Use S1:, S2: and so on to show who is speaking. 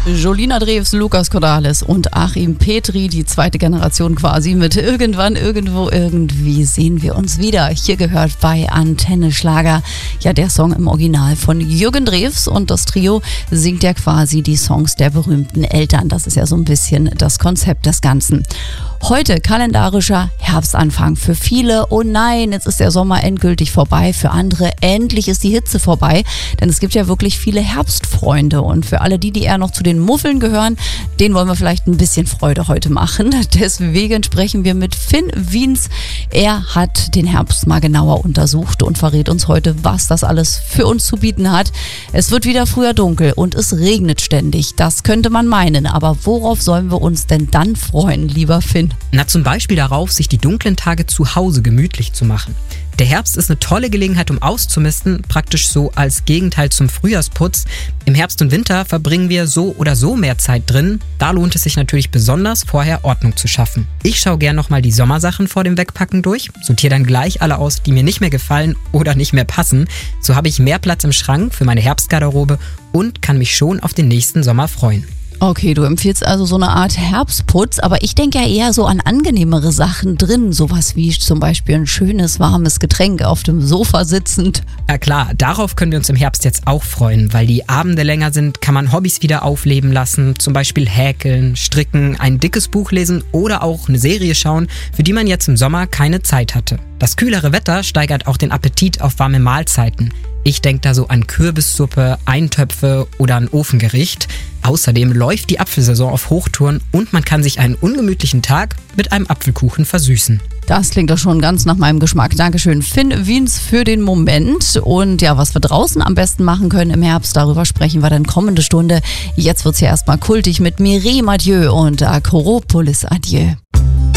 S1: Jolina Drews, Lukas Cordalis und Achim Petri, die zweite Generation quasi mit Irgendwann, Irgendwo, Irgendwie sehen wir uns wieder. Hier gehört bei Antenne Schlager ja der Song im Original von Jürgen Drews und das Trio singt ja quasi die Songs der berühmten Eltern. Das ist ja so ein bisschen das Konzept des Ganzen. Heute kalendarischer Herbstanfang. Für viele, oh nein, jetzt ist der Sommer endgültig vorbei. Für andere, endlich ist die Hitze vorbei. Denn es gibt ja wirklich viele Herbstfreunde. Und für alle die eher noch zu den Muffeln gehören, denen wollen wir vielleicht ein bisschen Freude heute machen. Deswegen sprechen wir mit Finn Wiens. Er hat den Herbst mal genauer untersucht und verrät uns heute, was das alles für uns zu bieten hat. Es wird wieder früher dunkel und es regnet ständig. Das könnte man meinen. Aber worauf sollen wir uns denn dann freuen, lieber Finn?
S2: Na, zum Beispiel darauf, sich die dunklen Tage zu Hause gemütlich zu machen. Der Herbst ist eine tolle Gelegenheit, um auszumisten, praktisch so als Gegenteil zum Frühjahrsputz. Im Herbst und Winter verbringen wir so oder so mehr Zeit drin. Da lohnt es sich natürlich besonders, vorher Ordnung zu schaffen. Ich schaue gern nochmal die Sommersachen vor dem Wegpacken durch, sortiere dann gleich alle aus, die mir nicht mehr gefallen oder nicht mehr passen. So habe ich mehr Platz im Schrank für meine Herbstgarderobe und kann mich schon auf den nächsten Sommer freuen.
S1: Okay, du empfiehlst also so eine Art Herbstputz, aber ich denke ja eher so an angenehmere Sachen drin, sowas wie zum Beispiel ein schönes, warmes Getränk auf dem Sofa sitzend.
S2: Ja klar, darauf können wir uns im Herbst jetzt auch freuen, weil die Abende länger sind, kann man Hobbys wieder aufleben lassen, zum Beispiel häkeln, stricken, ein dickes Buch lesen oder auch eine Serie schauen, für die man jetzt im Sommer keine Zeit hatte. Das kühlere Wetter steigert auch den Appetit auf warme Mahlzeiten. Ich denke da so an Kürbissuppe, Eintöpfe oder ein Ofengericht. Außerdem läuft die Apfelsaison auf Hochtouren und man kann sich einen ungemütlichen Tag mit einem Apfelkuchen versüßen.
S1: Das klingt doch schon ganz nach meinem Geschmack. Dankeschön, Finn Wiens, für den Moment. Und ja, was wir draußen am besten machen können im Herbst, darüber sprechen wir dann kommende Stunde. Jetzt wird's ja erstmal kultig mit Mireille Mathieu und Akropolis Adieu.